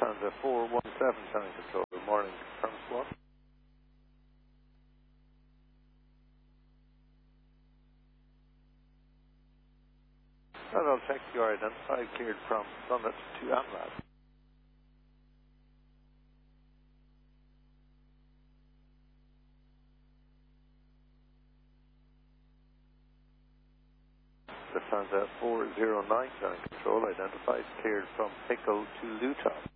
Lufthansa 417 Sounding Control. Good morning. Confirm squawk. And I'll check you are identified, cleared from Summit to AMLAB. Lufthansa 409 Sounding Control, identified, cleared from Pickle to Luton.